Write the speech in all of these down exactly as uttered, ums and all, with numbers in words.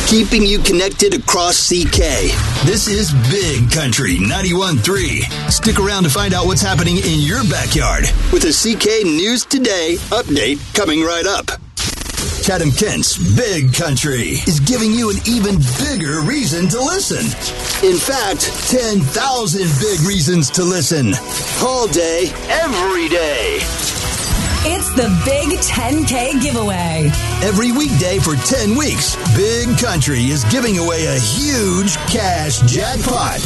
keeping you connected across C K. This is Big Country ninety-one point three. Stick around to find out what's happening in your backyard with a C K News Today update coming right up. Chatham Kent's Big Country is giving you an even bigger reason to listen. In fact, ten thousand big reasons to listen. All day, every day. It's the Big ten K giveaway. Every weekday for ten weeks, Big Country is giving away a huge cash jackpot.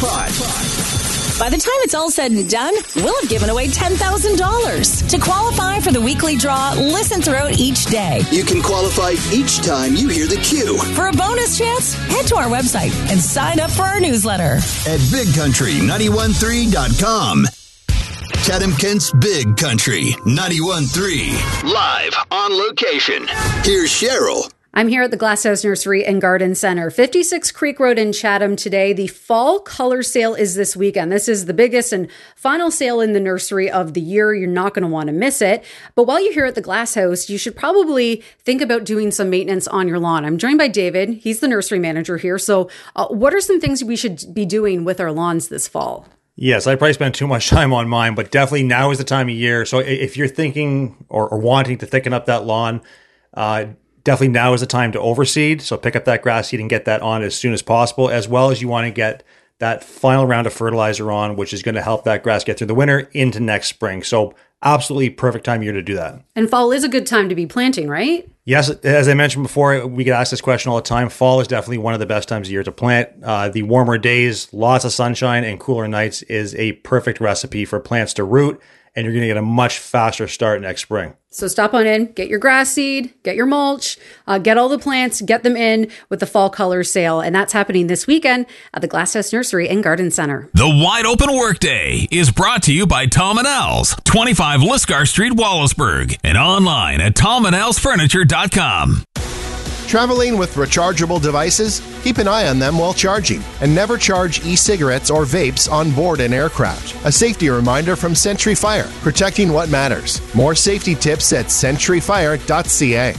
By the time it's all said and done, we'll have given away ten thousand dollars. To qualify for the weekly draw, listen throughout each day. You can qualify each time you hear the cue. For a bonus chance, head to our website and sign up for our newsletter. At big country nine one three dot com. Chatham Kent's Big Country ninety-one point three. Live on location. Here's Cheryl. I'm here at the Glasshouse Nursery and Garden Center, fifty-six Creek Road in Chatham today. The fall color sale is this weekend. This is the biggest and final sale in the nursery of the year. You're not going to want to miss it. But while you're here at the Glasshouse, you should probably think about doing some maintenance on your lawn. I'm joined by David. He's the nursery manager here. So uh, what are some things we should be doing with our lawns this fall? Yes, I probably spent too much time on mine, but definitely now is the time of year. So if you're thinking or, or wanting to thicken up that lawn, uh, definitely now is the time to overseed. So pick up that grass seed and get that on as soon as possible, as well as you want to get that final round of fertilizer on, which is going to help that grass get through the winter into next spring. So absolutely perfect time of year to do that. And fall is a good time to be planting, right? Yes, as I mentioned before, we get asked this question all the time. Fall is definitely one of the best times of year to plant. Uh, the warmer days, lots of sunshine, and cooler nights is a perfect recipe for plants to root, and you're going to get a much faster start next spring. So stop on in, get your grass seed, get your mulch, uh, get all the plants, get them in with the fall color sale. And that's happening this weekend at the Glasshouse Nursery and Garden Center. The Wide Open Workday is brought to you by Tom and Al's, twenty-five Lisgar Street, Wallaceburg, and online at tom and als furniture dot com. Traveling with rechargeable devices? Keep an eye on them while charging, and never charge e-cigarettes or vapes on board an aircraft. A safety reminder from Century Fire, protecting what matters. More safety tips at century fire dot c a.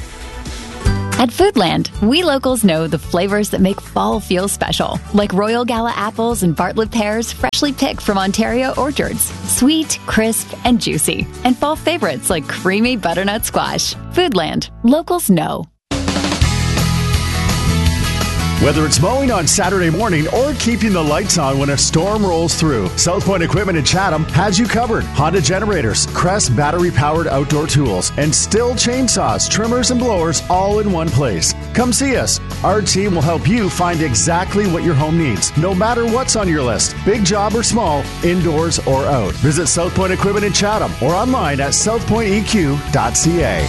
At Foodland, we locals know the flavors that make fall feel special, like Royal Gala apples and Bartlett pears freshly picked from Ontario orchards. Sweet, crisp, and juicy. And fall favorites like creamy butternut squash. Foodland, locals know. Whether it's mowing on Saturday morning or keeping the lights on when a storm rolls through, South Point Equipment in Chatham has you covered. Honda generators, Crest battery-powered outdoor tools, and Stihl chainsaws, trimmers, and blowers all in one place. Come see us. Our team will help you find exactly what your home needs, no matter what's on your list, big job or small, indoors or out. Visit South Point Equipment in Chatham or online at south point e q dot c a.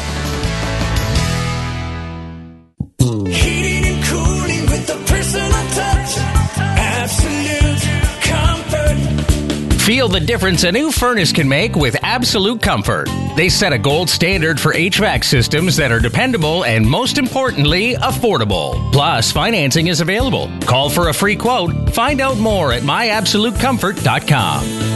Feel the difference a new furnace can make with Absolute Comfort. They set a gold standard for H V A C systems that are dependable and, most importantly, affordable. Plus, financing is available. Call for a free quote. Find out more at my absolute comfort dot com.